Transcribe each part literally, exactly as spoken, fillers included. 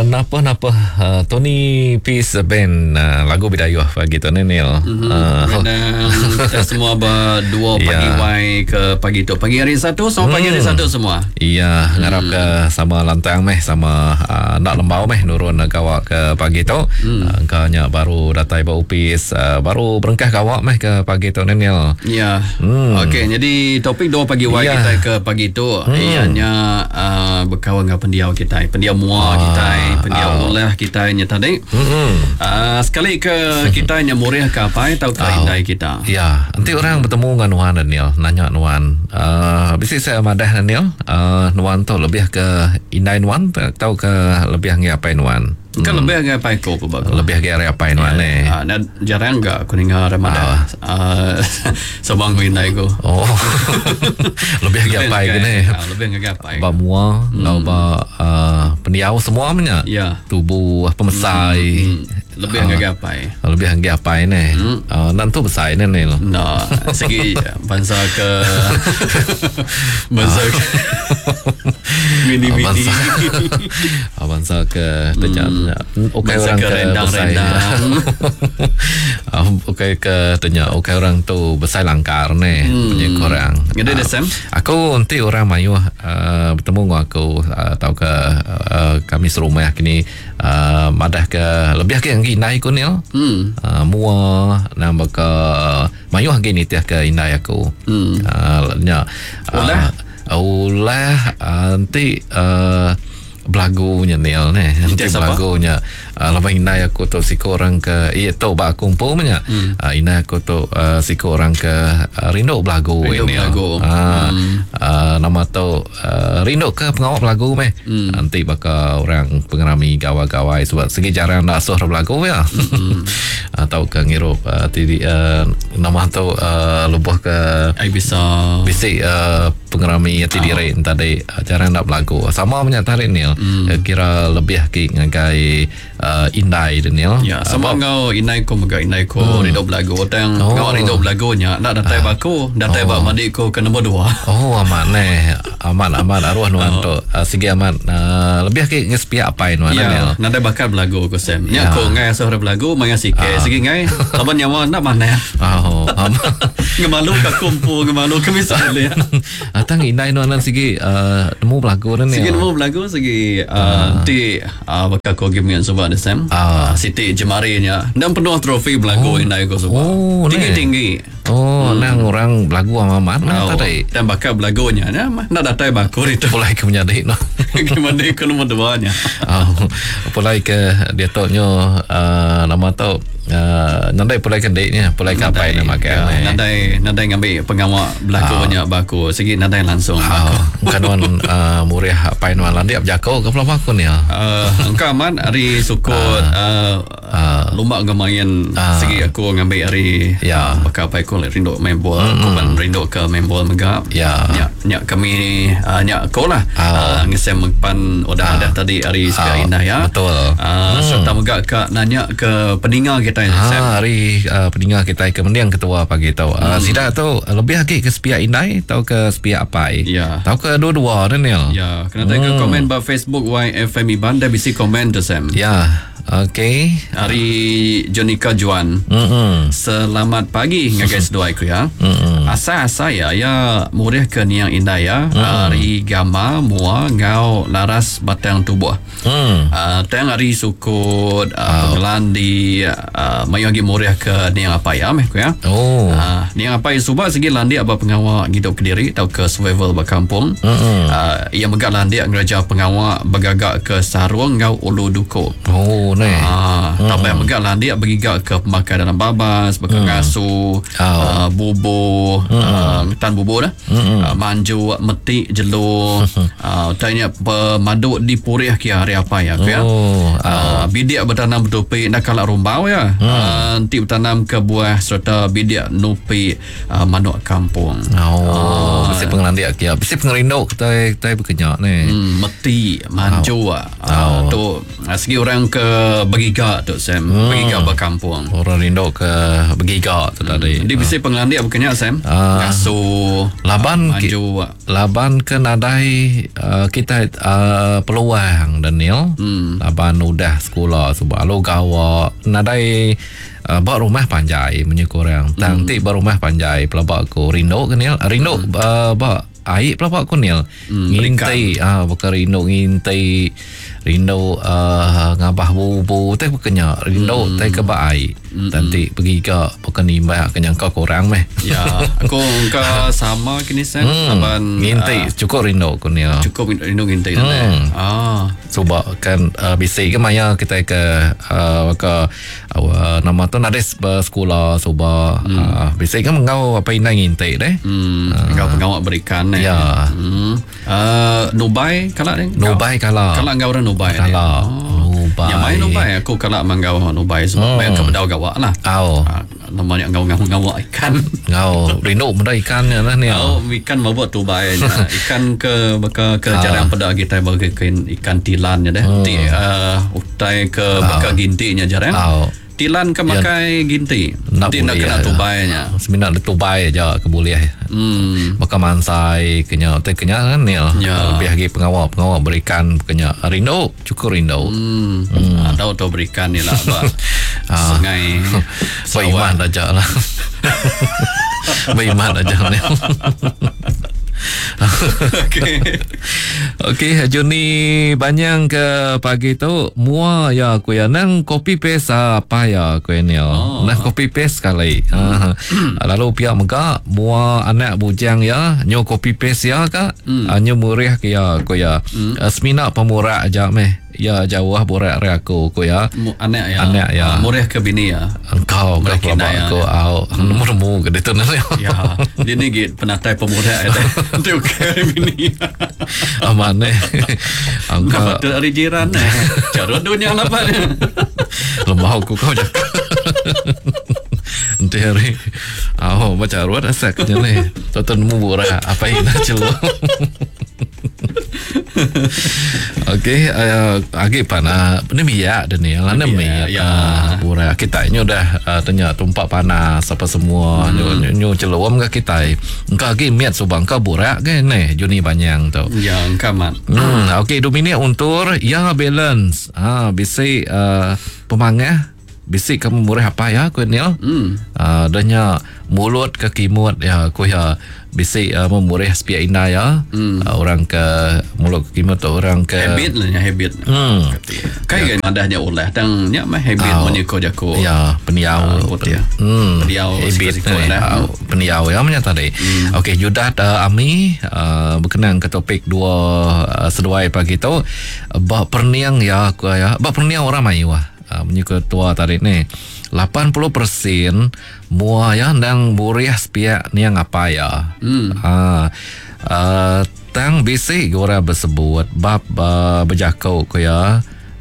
Napa-napa uh, Tony Peace Band uh, lagu bidayuh pagi tu ni Neil. Mm-hmm. Uh, kita semua berdua pagi yeah. Wai ke pagi tu. Pagi hari satu sama hmm. pagi hari satu semua. Iya, hmm. ngarap ke sama lantang meh sama uh, nak lembau meh nurun kawak ke pagi tu. Hmm. Uh, Engkaunya baru datai bau pis uh, baru berengkah kawak meh ke pagi tu ni Neil. Ya. Hmm. Okey, jadi topik dua pagi Wai yeah. kita ke pagi tu hmm. ianya uh, berkawan dengan pendiau kita, pendiau mua ah. kita. Pendiau oh. oleh kita nya tadi. Mm-hmm. Uh, sekali ke kita nya murih ke apa tahu ke oh. indai kita. Ya, nanti mm-hmm. orang bertemu dengan Nuan Daniel, nanya Nuan. Uh, bisi saya madah Daniel, uh, Nuan tu lebih ke indai Nuan tahu ke lebih ngapai Nuan. Kan hmm. lebih agak apa ko po bago. Lebih agak apa Nuan ni. Ah, na jarang ga kuning Ramadan. Ah, sabang ko indai ko. Oh. Lebih agak apa gini. Lebih agak apa. Ba mua, lau ba pendiau semua punya. Ya. Tubuh pemesai. Lebih agak apa. Lebih agak apa ni. Nanti besar ni ni. Nah, segi bangsa ke bangsa ke mini-mini. Bangsa ke terjadi. Okay, orang ke rendang-rendang. Okay ke tanya okay orang tu besar langkar ni hmm. punya korang. Ada uh, Sam? Aku nanti orang mayu uh, bertemu dengan aku uh, tahu ke uh, kami serumah kini uh, madah ke lebih ke yang inai ku ni hmm. uh, mua nama ke mayu lagi ni tiah ke inai aku. Hmm. Uh, nya olah uh, olah uh, nanti uh, belagunya Neil ni nanti belagunya uh, lepas inai aku tu si orang ke iya tu bak kumpul punya hmm. uh, inai aku tu uh, si orang ke uh, Rindo belagu Rindo ini belagu uh, hmm. uh, nama tu uh, Rindo ke pengawal belagu meh hmm. nanti bakal orang pengerami gawai-gawai sebab segi jarang nak suara belagu ya hmm. atau ke ngirup uh, tidi, uh, nama tu uh, lubuh ke ai bisa bisi uh, pengerami tadi oh. tadi uh, jarang nak belagu sama punya tarik Neil. Hmm. Kira lebih ki ngagai uh, indai Daniel. Ya, sama uh, ngau indai ko maga indai ko hmm. rido belagu otang oh. ngau rido belagu nya nak datai uh. baku datai oh. ba mandi ko ke nombor dua. Oh aman ne. Aman aman arwah nuan tu. Uh, segi aman uh, lebih ki ngespi apa nuan ya, Daniel. Nak ada bakal belagu ko sem. Nya ya. Ko ngai suara belagu manga sike uh. segi ngai laban nyawa nak mana. Oh aman. Ngemalu ka kumpu ngemalu ke misalnya. Atang indai nuan segi uh, nemu belagu Daniel. Segi nemu belagu segi nanti uh, uh, bakal kau game yang sebab Sam uh, Siti Jemarinya dan penuh trofi belagu oh. indai ko sebab oh, tinggi-tinggi oh hmm. nang orang belagu sama mana oh. tadi dan bakal belagunya ya, nak datai baku itu pulai ke menjadi no gimana ke nomor duanya oh, pulai ke dia toknya uh, nama tu uh, nandai pulai ke deknya pulai ke apa nama ke ya, nandai nandai ngambil pengawal belagunya uh. baku segi nandai langsung oh. bukan wan uh, murah apa yang wan dia berjakau ke pelapak aku ni uh, engkau aman hari sukut uh, uh, uh, lumak ngemain uh, segi aku ngambil hari ya uh, bakal apa aku rindo main bola mm-hmm. kuman rindo ke main bola megap ya nyak nyak kami uh, nyak kau lah uh, ngesem pan udah uh, ada tadi hari sekian uh, indah ya betul uh, hmm. serta megap ke nanya ke pendengar kita ah, hari uh, pendengar kita ke mendiang ketua pagi tahu uh, hmm. sida tu lebih lagi ke sepiak indai tahu ke sepiak apa ya tahu ke dua-dua Daniel ya kena tengok hmm. komen ba Facebook Y F M Iban dah bisi komen tu Sam ya okey hari Jonika Juan mm-hmm. selamat pagi guys doa aku ya mm-hmm. asa saya ya murih ke niang indah ya mm-hmm. hari gama mua ngau laras batang tubuh mm. uh, tang hari sukut uh, oh. pengelandi uh, mayu lagi murih ke niang apa ya meh ku ya oh uh, niang apa ya subah segi landi apa pengawal hidup Kediri atau ke survival berkampung mm-hmm. uh, yang megak landi ngeraja pengawal bagagak ke Sarung ngau ulu duko oh ne ah hmm. tapi megak lah dia bergigak ke pemakai dalam babas bakal hmm. ngasuh oh. uh, bubuh hmm. uh, tan bubuh dah hmm. uh, manju meti jelur uh, tanya pemaduk di purih kia hari apa ya kia oh. uh, bidik bertanam betupi nak kalak rumbau ya hmm. uh, nanti bertanam ke buah serta bidik nupi uh, manuk kampung oh uh, bisa pengelandiak kia bisa pengerindok kita kita berkenyak ni hmm, meti manju oh. uh, oh. tu uh, segi orang ke ke Begiga tu Sam. Hmm. Begiga berkampung. Orang rindu ke Begiga tu tadi. Hmm. Di bisi uh. penglandia bukannya Sam. Uh. Ngasuh. Laban uh, maju. Laban ke nadai uh, kita uh, peluang Daniel. Hmm. Laban udah sekolah sebab lo gawa nadai Uh, buat rumah panjai menyukur orang nanti mm. buat rumah panjai pelabak ko rindu ke Nil rindu mm. uh, buat air pelabak ko Nil mm, ngintai ah bukan rindu ngintai rindu uh, ngabah bubu teh bukannya rindu mm. teh ke baik mm. nanti pergi ke bukan nimbah kenyang kau kurang meh ya aku ke sama kini Sam mm. Laban ngintai uh, cukup rindu ko Nil cukup rindu ngintai mm. ah sebab kan uh, bisi ke maya kita ke uh, ke uh, nama tu nades bersekolah sebab hmm. uh, bisi kan mengau apa ini ngintai deh hmm. uh, engkau pengawak berikan eh. Ya hmm. uh, Nubai kalak deh Nubai kalak kalak engkau orang Nubai kalak oh. Nubai yang main Nubai aku kalak mengau Nubai sebab main hmm. ke bedau gawak lah oh. uh, namanya engkau ngawak ikan ngau rindu benda ikannya lah ni oh, ikan mau buat Nubai ikan ke baka ke ah. jarang pada kita bagi ikan tilannya deh hmm. Ti, uh, utai ke baka ah. gintinya jarang oh. Tilan ke makai ginti nanti nak kena tubainya seminat tubai aja keboleh hmm. maka mansai kenya teh kenya kan Nil ya. Lebih lagi pengawal pengawal berikan kenya rindu cukup rindu hmm. hmm. tahu tahu berikan ni lah sungai beriman aja lah beriman aja Nil. Okey. Okey, Juni banyak ke pagi tu mua ya aku ya nang copy paste apa ya aku ni. Oh. Nang copy paste kali. Uh, lalu pihak mega mua anak bujang ya, nyo copy paste ya ka. Mm. Uh, nyo murih ke ya aku ya. Mm. Uh, semina pemurak aja meh. Ya jauh borak re aku ko ya. Anak ya. Anak ya. Uh, murih ke bini ya. Engkau ke bapak ko au. Nomor-nomor ke itu nanti. Ya. Dia ni git penatai pemurak ya. Tu ke bini. Aman eh. Engkau dari jiran eh. Cara dunia apa ni? Lemah aku kau jaga. Nanti hari au baca ruat asak je ni. Tonton mu borak apa yang nak celo. Okey, uh, agi pana ni biak dan ni lah ni ya. Pura kita ni dah uh, tanya tumpak panas apa semua hmm. nyu celuam ke kita. Engkau agi miat subang kau borak ke ni Juni banyak tu. Ya, engkau mat. Hmm, okey dua minit untuk ya balance. Ah, bisi uh, pemangah bisik kamu murah apa ya aku Nil hmm. uh, danya mulut ke kimut ya aku ya bisik uh, memurah sepia indah ya hmm. uh, orang ke mulut ke kimut orang ke habit lah ya habit hmm. kayak ya. Adanya olah dan ya mah habit oh. Menyuko jako ya peniau uh, pen, hmm. peniau habit uh, peniau ya menyata tadi hmm. okey Judah uh, Ami uh, berkenan ke topik dua uh, seduai pagi tu uh, perniang ya aku ya bak perniang orang mayu ah Uh, menyuka tua tarik ni lapan puluh persen mua ya dan buriah spiak ni yang apa ya hmm. uh, uh, tang bisi gora bersebut bab uh, berjakau ke ya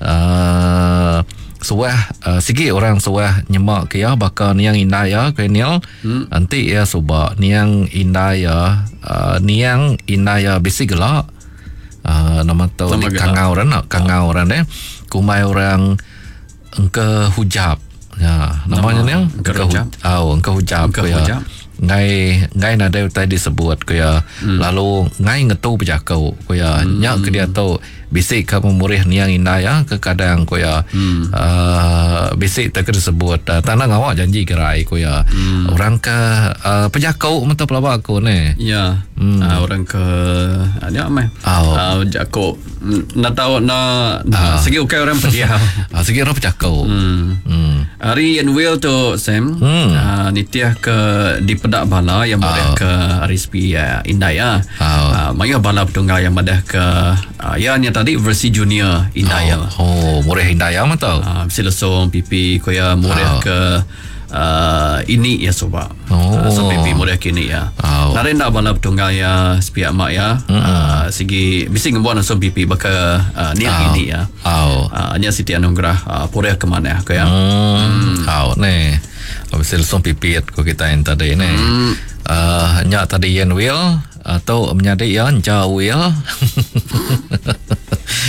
uh, suah uh, sigi orang suah nyemak ke ya bakal ni yang indah ya ke Nil hmm. nanti ya subak ni yang indah ya uh, ni yang indah ya bisi gelak uh, nama tu kangau orang kangau orang eh kumai orang engkau hujab ya namanya ni engkau hujab oh engkau hujab ya ngai ngai nada tadi disebut ko ya hmm. lalu ngai ngetu berjakau ko ya hmm. nyak ke dia tahu bisik kamu murih niang indah ya ke kadang ko ya hmm. uh, bisik tak disebut uh, tanah ngawak janji gerai ko ya hmm. orang ke uh, penjakau mata pelabak ko ni ya hmm. uh, orang ke ada mai oh. uh, jakau nak tahu nak uh. segi ukai orang pedia uh, segi orang penjakau hmm. hmm. Ari and Will tu Sam hmm. uh, nitiah ke di pedak bala yang murih oh. ke Arispi uh, indah ya oh. uh, maya bala petunggal yang madah ke uh, ya ni tadi versi junior indah ya oh, oh murih indah ya mata uh, silesong pipi ko ya murih oh. ke uh, ini ya soba oh. uh, so pipi murih kini ya oh. narenda bala petunggal ya sepiak mak ya mm-hmm. uh, segi bising ngebuat so pipi baka uh, ni oh. ini ya oh. uh, nya Siti Anugerah uh, purih ke mana ko ya hmm. hmm. oh ne Habis langsung pipit ko kita yang tadi ni. Hmm. Uh, nyak tadi yang Will atau menyadi yang jauh Will.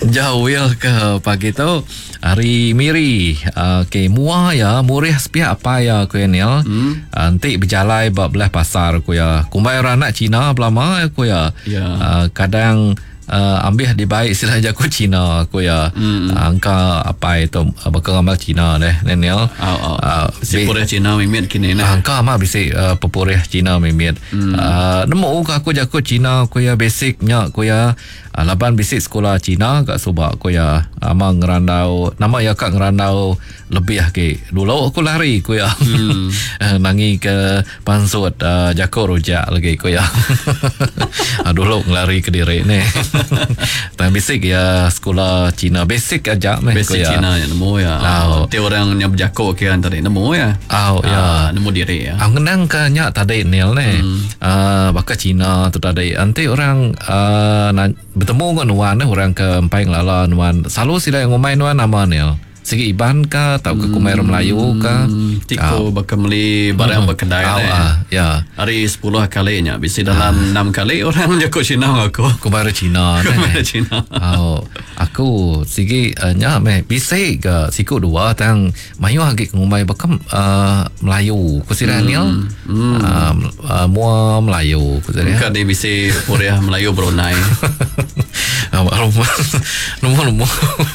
jauh ya ke pagi tu hari miri uh, ke mua ya murih sepihak apa ya ku Niel hmm. uh, nanti berjalan bab belah pasar ku ya kumbai orang nak Cina belama ku ya yeah. uh, kadang Uh, ambil di baik sila jago Cina aku ya mm. uh, angka apa itu uh, bakal amal Cina deh Daniel oh, oh. uh, si purih Cina mimit kini nah angka mah bisa uh, pepurih Cina mimit mm. uh, nemu aku jago Cina aku ya basicnya aku ya uh, laban basic sekolah Cina kat Subak aku ya ama ngerandau nama ya kak ngerandau lebih ke dulu aku lari aku ya mm. uh, nangi ke pansut uh, jago rojak lagi aku ya uh, dulu ngelari ke diri nih tapi basic ya sekolah Cina basic aja meh basic ya. Cina yang nemu ya oh. Dia orang yang berjago ke tadi nemu ya oh ya nemu diri ya ang kenang kanya tadi Neil ne hmm. uh, baka Cina tu tadi nanti orang uh, na, bertemu dengan wan orang ke Empang Lala wan selalu sila yang ngomai wan nama Neil segi iban ka tau ke kumai orang Melayu ka tiko baka meli barang hmm. berkedai oh, uh, ya hari sepuluh kalinya bisa dalam enam uh. kali orang jago Cina aku kumai Cina kumai Cina oh aku segi uh, nya meh bisa ke siku dua tang mayu hagi ngumai bakam uh, Melayu ku sira Neil hmm. uh, uh, mua Melayu ku sira ka dia bisa Korea Melayu Brunei rumah rumah rumah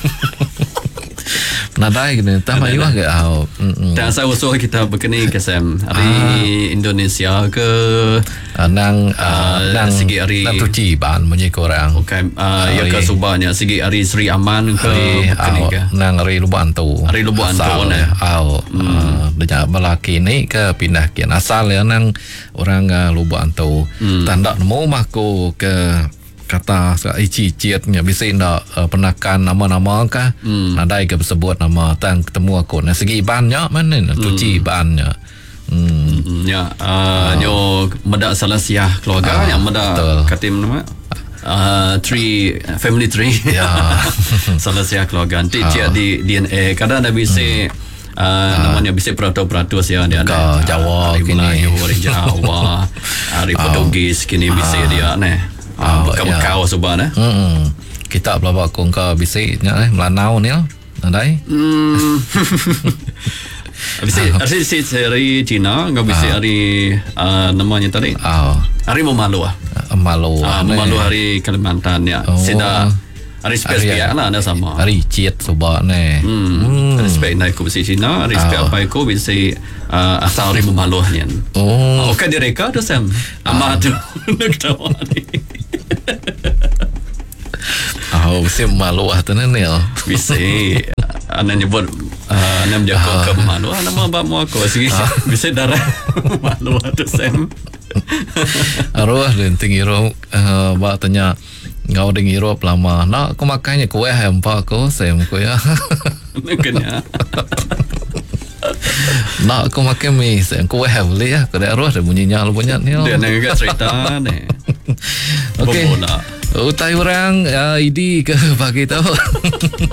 nadai gini tak mayu ke au dan saya usul kita berkini ke Sam hari ah. Indonesia ke nang uh, nang segi hari nang tuci ban punya korang okey uh, ya ke Subahnya segi hari Sri Aman ke berkini ke nang hari Lubantu hari Lubantu ne au dia belaki ni ke pindah kian asal ya nang orang uh, Lubantu hmm. tanda nemu mako ke kata icic-icitnya bisa ndak uh, penakan nama-nama kah hmm. nadai ke sebut nama tang ketemu aku nah segi banyak mana hmm. tuci bannya hmm. ya uh, uh. nyo medak salah siah keluarga uh, yang medak katim nama uh, three family tree ya salah siah keluarga nanti uh. cik di D N A kadang ada bisa hmm. Uh, uh, namanya bisa peratus-peratus ya dia ada Jawa hari kini Melayu, hari Jawa hari Portugis kini bisa uh. dia ne ah oh, kau ya. Subah nah hmm. kita pelabak kongka bisa nya eh Melanau ni nadai hmm. bisa hari si hari Cina enggak bisa hari uh, namanya tadi oh. hari Memalu ah Memalu ah Memalu hari Kalimantan ya oh. Sida hari spesial lah ada sama hari Cit Subah ni hmm. hmm. respect naik ku bisa Cina respect oh. apa ku bisa uh, asal hari Memalu ni oh okey direka tu Sam amat tu nak tahu ni oh bisa malu ah tu Neil bisa anak nyebut uh, anak jago ke malu nama abang mu aku sih bisa darah malu tu Sam arwah dan tinggi ro ba tanya ngau ding Europe lama nak aku makannya kue hampa aku Sam ku ya makanya nak aku makan mi Sam kue heavily ya kada arwah dah bunyinya lu punya ni dia nak agak cerita ni okey utai orang uh, idi ke pagi tu